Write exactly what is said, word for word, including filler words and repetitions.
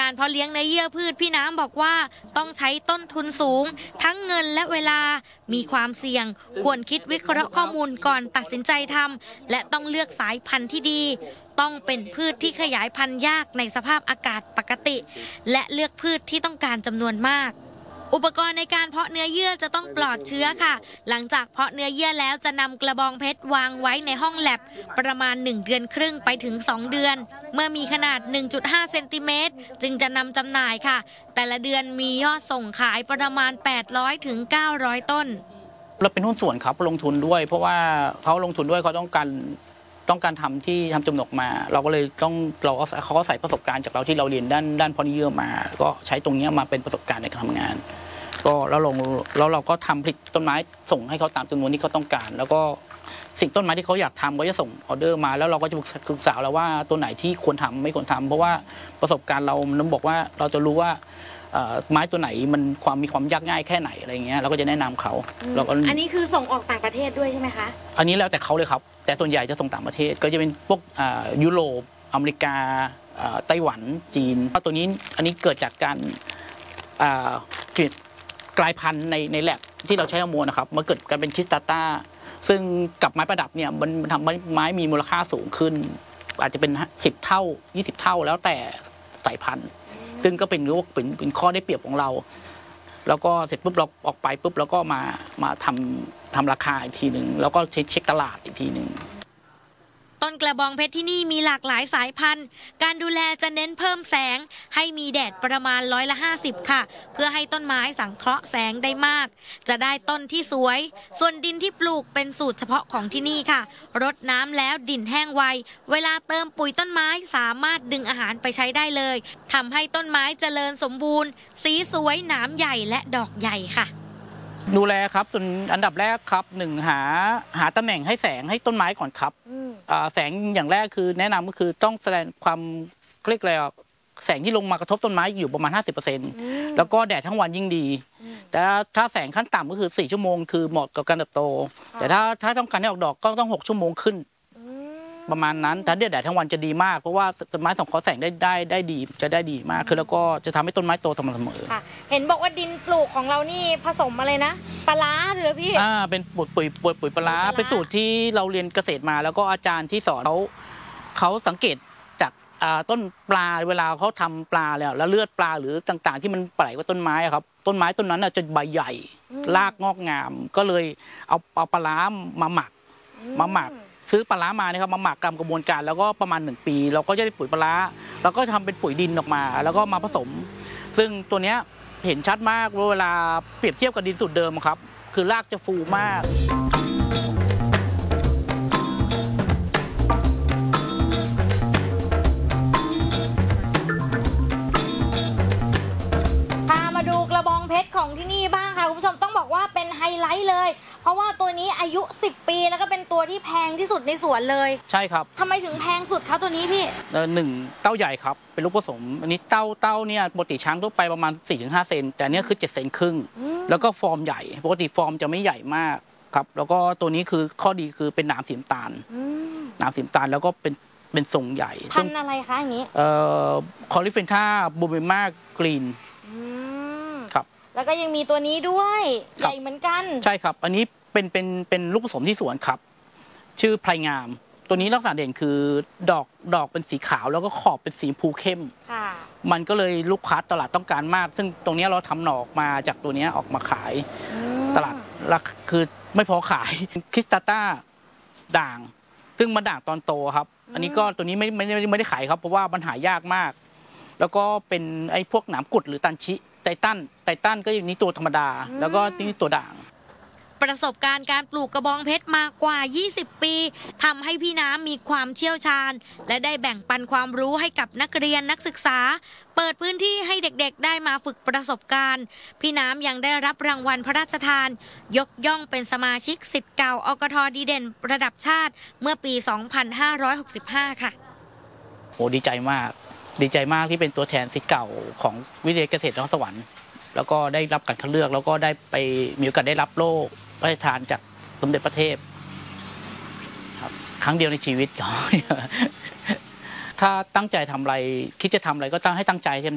การเพาะเลี้ยงเนื้อเยื่อพืชพี่น้ำบอกว่าต้องใช้ต้นทุนสูงทั้งเงินและเวลามีความเสี่ยงควรคิดวิเคราะห์ข้อมูลก่อนตัดสินใจทำและต้องเลือกสายพันธุ์ที่ดีต้องเป็นพืชที่ขยายพันธุ์ยากในสภาพอากาศปกติและเลือกพืชที่ต้องการจำนวนมากอุปกรณ์ในการเพาะเนื้อเยื่อจะต้องปลอดเชื้อค่ะหลังจากเพาะเนื้อเยื่อแล้วจะนำกระบองเพชรวางไว้ในห้องแลบประมาณหนึ่งเดือนครึ่งไปถึงสองเดือนเมื่อมีขนาด หนึ่งจุดห้า เซนติเมตรจึงจะนำจำหน่ายค่ะแต่ละเดือนมียอดส่งขายประมาณแปดร้อยถึงเก้าร้อยต้นเราเป็นหุ้นส่วนครับลงทุนด้วยเพราะว่าเขาลงทุนด้วยเขาต้องการต้องการทำที่ทำจำหนกมาเราก็เลยต้องเราก็เขาก็ใส่ประสบการณ์จากเราที่เราเรียนด้านด้านเพาะเนื้อเยื่อมาก็ใช้ตรงนี้มาเป็นประสบการณ์ในการทำงานก็แล้วลงแล้วเราก็ทำผลิตต้นไม้ส่งให้เขาตามจำนวนที่เขาต้องการแล้วก็สิ่งต้นไม้ที่เขาอยากทำก็จะส่งออเดอร์มาแล้วเราก็จะศึกษาแล้วว่าตัวไหนที่ควรทำไม่ควรทำเพราะว่าประสบการณ์เรามันบอกว่าเราจะรู้ว่าไม้ตัวไหนมันความมีความยากง่ายแค่ไหนอะไรเงี้ยเราก็จะแนะนำเขาแล้วก็อันนี้คือส่งออกต่างประเทศด้วยใช่ไหมคะอันนี้แล้วแต่เขาเลยครับแต่ส่วนใหญ่จะส่งต่างประเทศก็จะเป็นพวกยุโรปอเมริกาไต้หวันจีนตัวนี้อันนี้เกิดจากการกลายพันธุ์ในในแลบที่เราใช้ฮอร์โมนนะครับมันเกิดการเป็นคริสตัลต้าซึ่งกับไม้ประดับเนี่ยมันทำให้ไม้มีมูลค่าสูงขึ้นอาจจะเป็นสิบเท่ายี่สิบเท่าแล้วแต่สายพันธุ์ซึ่งก็เป็นรู้เป็นเป็นข้อได้เปรียบของเราแล้วก็เสร็จปุ๊บเราออกไปปุ๊บแล้วก็มามาทำทำราคาอีกทีหนึ่งแล้วก็เช็คเช็คตลาดอีกทีหนึ่งต้นกระบองเพชรที่นี่มีหลากหลายสายพันธุ์การดูแลจะเน้นเพิ่มแสงให้มีแดดประมาณร้อยละห้าสิบค่ะเพื่อให้ต้นไม้สังเคราะห์แสงได้มากจะได้ต้นที่สวยส่วนดินที่ปลูกเป็นสูตรเฉพาะของที่นี่ค่ะรดน้ำแล้วดินแห้งไวเวลาเติมปุ๋ยต้นไม้สามารถดึงอาหารไปใช้ได้เลยทำให้ต้นไม้เจริญสมบูรณ์สีสวยหนามใหญ่และดอกใหญ่ค่ะดูแลครับจนอันดับแรกครับหนึ่งหาหาตำแหน่งให้แสงให้ต้นไม้ก่อนครับแสงอย่างแรกคือแนะนำก็คือต้องแสดงความเรียกอะไรแสงที่ลงมากระทบต้นไม้อยู่ประมาณ ห้าสิบเปอร์เซ็นต์ แล้วก็แดดทั้งวันยิ่งดีแต่ถ้าแสงขั้นต่ำก็คือสี่ชั่วโมงคือเหมาะกับการเติบโตแต่ถ้าถ้าต้องการให้ออกดอกก็ต้องหกชั่วโมงขึ้นประมาณนั้นแต่แดดทั้งวันจะดีมากเพราะว่าต้นไม้สังเคราะห์แสงได้ได้ได้ดีจะได้ดีมากคือแล้วก็จะทำให้ต้นไม้โตสม่ำเสมอค่ะเห็นบอกว่าดินปลูกของเรานี่ผสมอะไรนะปลาร้าหรือพี่อ่าเป็นปุ๋ยปุ๋ยปุ๋ยปุ๋ยปลาร้าเป็นสูตรที่เราเรียนเกษตรมาแล้วก็อาจารย์ที่สอนเขาเขาสังเกตจากต้นปลาเวลาเขาทำปลาแล้วแล้วเลือดปลาหรือต่างๆที่มันไหลกับต้นไม้ครับต้นไม้ต้นนั้นจะใบใหญ่รากงอกงามก็เลยเอาเอาปลาร้ามาหมักมาหมักซื้อปลาร้ามาเนี่ยครับมาหมักตามกระบวนการแล้วก็ประมาณหนึ่งปีเราก็จะได้ปุ๋ยปลาร้าเราก็ทำเป็นปุ๋ยดินออกมาแล้วก็มาผสมซึ่งตัวเนี้ยเห็นชัดมากเวลาเปรียบเทียบกับดินสูตรเดิมครับคือรากจะฟูมากพามาดูกระบองเพชรของที่นี่บ้างค่ะคุณผู้ชมต้องบอกว่าเป็นไฮไลท์เลยเพราะว่าตัวนี้อายุสิบปีแล้วก็เป็นตัวที่แพงที่สุดในสวนเลยใช่ครับทำไมถึงแพงสุดคะตัวนี้พี่หนึ่งเต้าใหญ่ครับเป็นลูกผสมอันนี้เต้าเต้าเนี่ยปกติช้างทั่วไปประมาณ สี่ถึงห้า เซนแต่อันนี้คือเจ็ดเซนครึ่งแล้วก็ฟอร์มใหญ่ปกติฟอร์มจะไม่ใหญ่มากครับแล้วก็ตัวนี้คือข้อดีคือเป็นหนามสีน้ำตาลหนามสีน้ำตาลแล้วก็เป็นเป็นทรงใหญ่พันธุ์อะไรคะอย่างนี้เอ่อคอลิเฟนท่าบูเบมากรีนครับแล้วก็ยังมีตัวนี้ด้วยใหญ่เหมือนกันใช่ครับอันนี้เป็นเป็นเป็นลูกผสมที่สวนครับชื่อไพรงามตัวนี้ลักษณะเด่นคือดอกดอกเป็นสีขาวแล้วก็ขอบเป็นสีพูเข้มมันก็เลยลูกค้าตลาดต้องการมากซึ่งตรงนี้เราทำหน่อออกมาจากตัวนี้ออกมาขายตลาดราคาคือไม่พอขายคริสตัลต้าด่างซึ่งมันด่างตอนโตครับอันนี้ก็ตัวนี้ไม่ไม่ไม่ได้ขายครับเพราะว่ามันหายากมากแล้วก็เป็นไอ้พวกหนามกุดหรือตันชิไททันไททันก็อย่างนี้ตัวธรรมดาแล้วก็นี่ตัวด่างประสบการณ์การปลูกกระบองเพชรมากว่ายี่สิบปีทำให้พี่น้ำมีความเชี่ยวชาญและได้แบ่งปันความรู้ให้กับนักเรียนนักศึกษาเปิดพื้นที่ให้เด็กๆได้มาฝึกประสบการณ์พี่น้ำยังได้รับรางวัลพระราชทานยกย่องเป็นสมาชิกศิษย์เก่าอกท.ดีเด่นระดับชาติเมื่อปี สองพันห้าร้อยหกสิบห้า ค่ะโอ้ดีใจมากดีใจมากที่เป็นตัวแทนศิษย์เก่าของวิทยาเกษตรนครสวรรค์แล้วก็ได้รับการคัดเลือกแล้วก็ได้ไปมีโอกาสได้รับโล่พระราชทานจากสมเด็จพระเทพครับครั้งเดียวในชีวิตถ้าตั้งใจทำอะไรคิดจะทำอะไรก็ตั้งให้ตั้งใจ